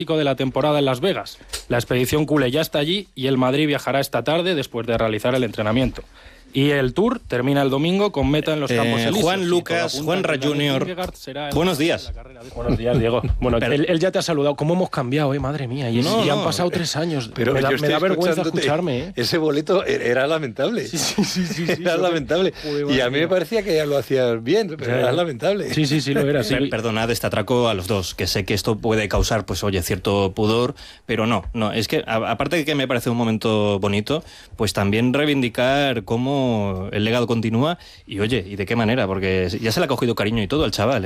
de la temporada en Las Vegas. La expedición culé ya está allí y el Madrid viajará esta tarde después de realizar el entrenamiento. Y el Tour termina el domingo con meta en los Campos Elíseos. Juan Lucas, Juanra Junior, buenos días. Buenos días, Diego. Bueno, él ya te ha saludado. ¿Cómo hemos cambiado, madre mía? Y han pasado 3 años. Pero me da vergüenza escucharme, ¿eh? Ese boleto era lamentable. Sí. Era lamentable. Y a mí me parecía que ya lo hacías bien, pero era lamentable. Sí, lo era. Sí. Perdonad este atraco a los dos, que sé que esto puede causar, pues oye, cierto pudor, pero no, es que aparte de que me parece un momento bonito, pues también reivindicar cómo el legado continúa y oye, y de qué manera, porque ya se le ha cogido cariño y todo al chaval,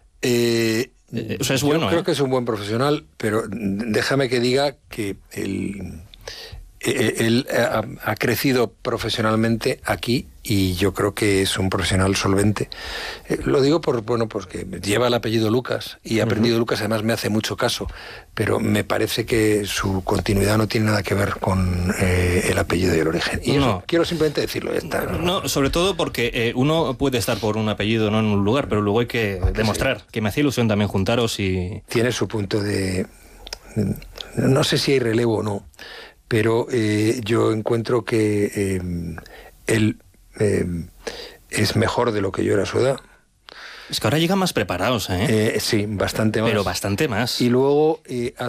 o sea, es bueno. Yo creo que es un buen profesional, pero déjame que diga que él ha crecido profesionalmente aquí y yo creo que es un profesional solvente. Lo digo porque lleva el apellido Lucas y ha aprendido Lucas, además me hace mucho caso, pero me parece que su continuidad no tiene nada que ver con el apellido y el origen. Y eso quiero simplemente decirlo. No, sobre todo porque uno puede estar por un apellido, no en un lugar, pero luego hay que demostrar, que me hacía ilusión también juntaros y... Tiene su punto de... No sé si hay relevo o no, pero yo encuentro que él es mejor de lo que yo era a su edad. Es que ahora llegan más preparados, ¿eh? Sí, bastante más. Pero bastante más. Y luego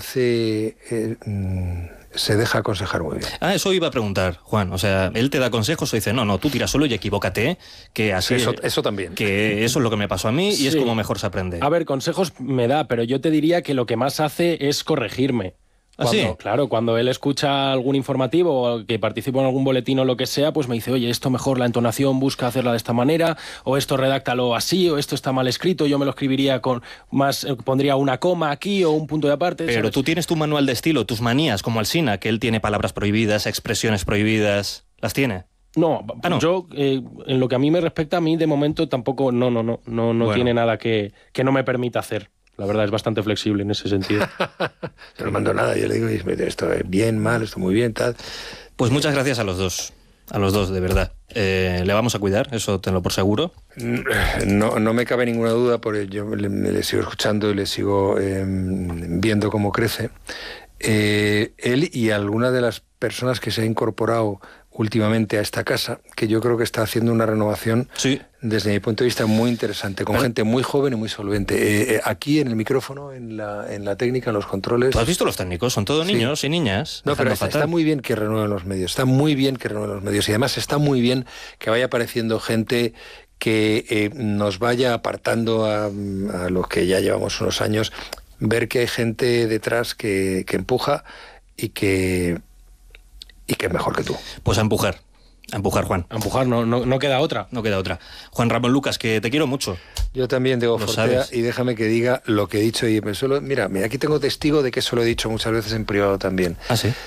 se deja aconsejar muy bien. Eso iba a preguntar, Juan. O sea, él te da consejos o dice, no, tú tira solo y equivócate, que así... Eso también. Que eso es lo que me pasó a mí y es como mejor se aprende. A ver, consejos me da, pero yo te diría que lo que más hace es corregirme. Claro, cuando él escucha algún informativo o que participa en algún boletín o lo que sea, pues me dice, oye, esto mejor la entonación, busca hacerla de esta manera, o esto redáctalo así, o esto está mal escrito, yo me lo escribiría con más, pondría una coma aquí o un punto de aparte. Pero ¿sabes? Tú tienes tu manual de estilo, tus manías, como Alsina, que él tiene palabras prohibidas, expresiones prohibidas, ¿las tiene? No. Yo, en lo que a mí me respecta, a mí de momento tampoco, no tiene nada que no me permita hacer. La verdad es bastante flexible en ese sentido. Yo no mando nada, yo le digo, esto es bien, mal, esto muy bien, tal. Pues muchas gracias a los dos, de verdad. Le vamos a cuidar, eso tenlo por seguro. No me cabe ninguna duda, porque yo le sigo escuchando y le sigo viendo cómo crece. Él y alguna de las personas que se ha incorporado últimamente a esta casa, que yo creo que está haciendo una renovación, desde mi punto de vista, muy interesante, con gente muy joven y muy solvente. Aquí en el micrófono, en la técnica, en los controles... ¿Tú has visto los técnicos? Son todos niños y niñas. No, pero está muy bien que renueven los medios, y además está muy bien que vaya apareciendo gente que nos vaya apartando a los que ya llevamos unos años, ver que hay gente detrás que empuja y que es mejor que tú. Pues a empujar, Juan. A empujar, no queda otra. No queda otra. Juan Ramón Lucas, que te quiero mucho. Yo también, Diego Fortea, y déjame que diga lo que he dicho. Mira, aquí tengo testigo de que eso lo he dicho muchas veces en privado también. ¿Ah, sí?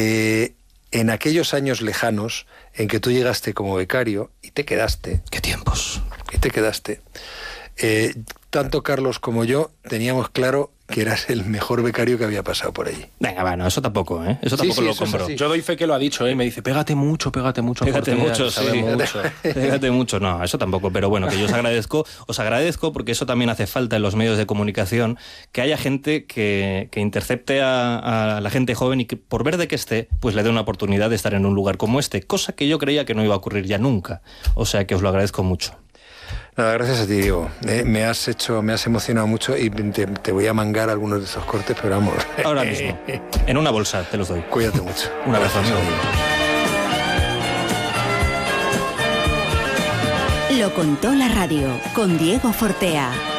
En aquellos años lejanos en que tú llegaste como becario y te quedaste. ¿Qué tiempos? Y te quedaste. Tanto Carlos como yo teníamos claro que eras el mejor becario que había pasado por allí. Venga, bueno, eso tampoco, ¿eh? Eso tampoco lo compro. Yo doy fe que lo ha dicho, ¿eh? Me dice, pégate mucho. Pégate mucho, Pégate mucho, no, eso tampoco. Pero bueno, que yo os agradezco porque eso también hace falta en los medios de comunicación, que haya gente que intercepte a la gente joven y que por verde que esté, pues le dé una oportunidad de estar en un lugar como este, cosa que yo creía que no iba a ocurrir ya nunca. O sea que os lo agradezco mucho. Nada, gracias a ti, Diego. Me has emocionado mucho y te voy a mangar algunos de esos cortes, pero vamos. Ahora mismo. En una bolsa, te los doy. Cuídate mucho. Un abrazo, amigo. Lo contó la radio con Diego Fortea.